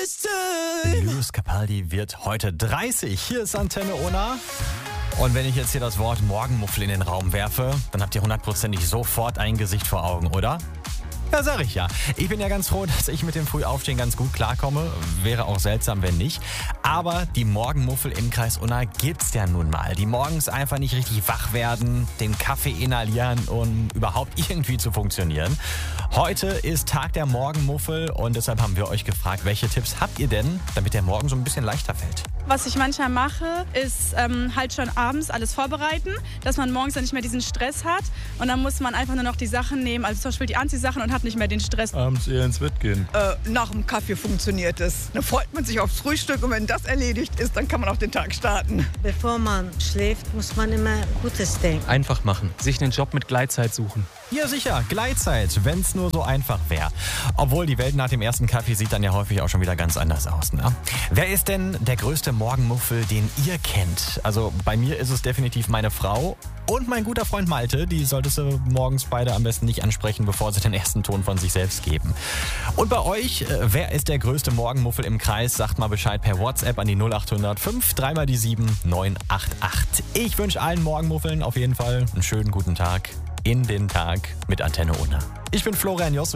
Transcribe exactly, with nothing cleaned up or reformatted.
Lewis Capaldi wird heute dreißig. Hier ist Antenne Unna. Und wenn ich jetzt hier das Wort Morgenmuffel in den Raum werfe, dann habt ihr hundertprozentig sofort ein Gesicht vor Augen, oder? Ja, sag ich ja. Ich bin ja ganz froh, dass ich mit dem Frühaufstehen ganz gut klarkomme. Wäre auch seltsam, wenn nicht. Aber die Morgenmuffel im Kreis Unna gibt's ja nun mal. Die morgens einfach nicht richtig wach werden, den Kaffee inhalieren, um überhaupt irgendwie zu funktionieren. Heute ist Tag der Morgenmuffel und deshalb haben wir euch gefragt, welche Tipps habt ihr denn, damit der Morgen so ein bisschen leichter fällt? Was ich manchmal mache, ist ähm, halt schon abends alles vorbereiten, dass man morgens dann nicht mehr diesen Stress hat. Und dann muss man einfach nur noch die Sachen nehmen, also zum Beispiel die Anziehsachen, und hat nicht mehr den Stress. Abends eher ins Bett gehen. Äh, nach dem Kaffee funktioniert es. Dann freut man sich aufs Frühstück und wenn das erledigt ist, dann kann man auch den Tag starten. Bevor man schläft, muss man immer Gutes denken. Einfach machen. Sich einen Job mit Gleitzeit suchen. Ja sicher, Gleitzeit, wenn es nur so einfach wäre. Obwohl die Welt nach dem ersten Kaffee sieht dann ja häufig auch schon wieder ganz anders aus. Ne? Wer ist denn der größte Morgenmuffel, den ihr kennt? Also bei mir ist es definitiv meine Frau und mein guter Freund Malte. Die solltest du morgens beide am besten nicht ansprechen, bevor sie den ersten Ton von sich selbst geben. Und bei euch, äh, wer ist der größte Morgenmuffel im Kreis? Sagt mal Bescheid per WhatsApp an die null acht hundert fünf drei mal die sieben neun acht acht. Ich wünsche allen Morgenmuffeln auf jeden Fall einen schönen guten Tag in den Tag mit Antenne Unna. Ich bin Florian Jost.